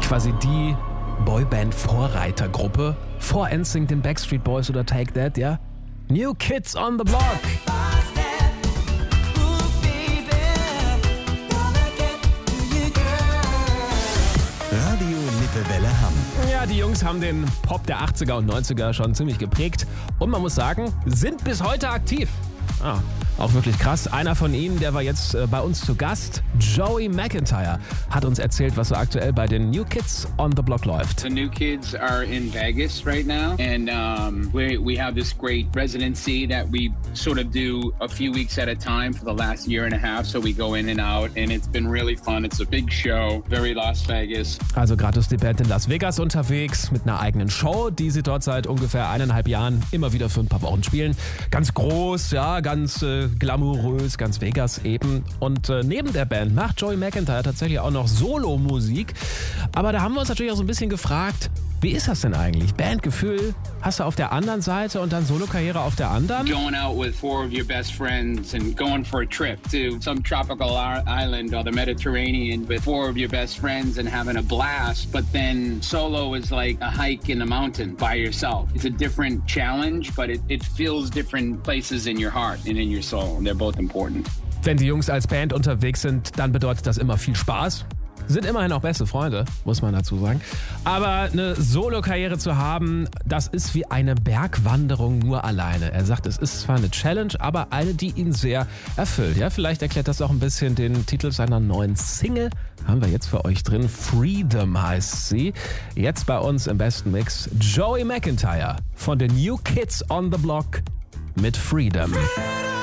quasi die Boyband-Vorreitergruppe vor NSYNC, den Backstreet Boys oder Take That, ja? New Kids on the Block. Radio Lippewelle Hamm. Ja, die Jungs haben den Pop der 80er und 90er schon ziemlich geprägt und man muss sagen, sind bis heute aktiv. Auch wirklich krass. Einer von ihnen, der war jetzt bei uns zu Gast. Joey McIntyre hat uns erzählt, was so aktuell bei den New Kids on the Block läuft. The New Kids are in Vegas right now, and we have this great residency that we sort of do a few weeks at a time for the last year and a half. So we go in and out, and it's been really fun. It's a big show, very Las Vegas. Also gerade ist die Band in Las Vegas unterwegs mit einer eigenen Show, die sie dort seit ungefähr 1,5 Jahren immer wieder für ein paar Wochen spielen. Ganz groß, ja, ganz glamourös, ganz Vegas eben. Und neben der Band macht Joey McIntyre tatsächlich auch noch Solo-Musik. Aber da haben wir uns natürlich auch so ein bisschen gefragt, wie ist das denn eigentlich? Bandgefühl hast du auf der anderen Seite und dann Solo-Karriere auf der anderen? Going out with 4 of your best friends and going for a trip to some tropical island or the Mediterranean with 4 of your best friends and having a blast. But then solo is like a hike in the mountain by yourself. It's a different challenge, but it fills different places in your heart and in your soul. They're both important. Wenn die Jungs als Band unterwegs sind, dann bedeutet das immer viel Spaß. Sind immerhin auch beste Freunde, muss man dazu sagen. Aber eine Solo-Karriere zu haben, das ist wie eine Bergwanderung nur alleine. Er sagt, es ist zwar eine Challenge, aber eine, die ihn sehr erfüllt. Ja, vielleicht erklärt das auch ein bisschen den Titel seiner neuen Single. Haben wir jetzt für euch drin. Freedom heißt sie. Jetzt bei uns im besten Mix Joey McIntyre von den New Kids on the Block mit Freedom.